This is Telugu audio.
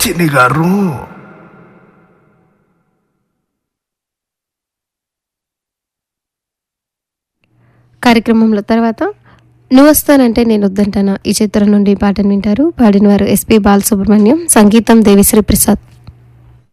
చిన్ని గారు. కార్యక్రమంలో తర్వాత నువ్వు వస్తానంటే నేను వద్దంటానా ఈ చిత్రం నుండి పాటను వింటారు. పాడిన వారు ఎస్పి బాలసుబ్రహ్మణ్యం, సంగీతం దేవిశ్రీ ప్రసాద్.